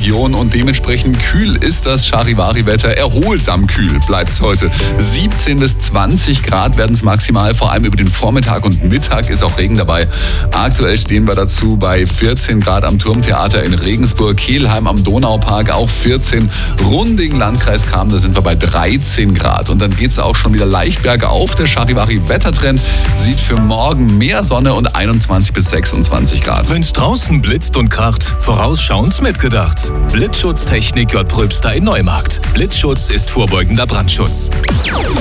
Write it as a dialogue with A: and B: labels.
A: Region und dementsprechend kühl ist das Charivari-Wetter. Erholsam kühl bleibt es heute. 17 bis 20 Grad werden es maximal, vor allem über den Vormittag und Mittag ist auch Regen dabei. Aktuell stehen wir dazu bei 14 Grad am Turmtheater in Regensburg, Kelheim am Donaupark auch 14, Runding, Landkreis Cham, da sind wir bei 13 Grad. Und dann geht es auch schon wieder leicht bergauf. Der Charivari-Wettertrend sieht für morgen mehr Sonne und 21 bis 26 Grad.
B: Wenn's draußen blitzt und kracht, vorausschauend mitgedacht. Blitzschutztechnik J. Pröbster in Neumarkt. Blitzschutz ist vorbeugender Brandschutz.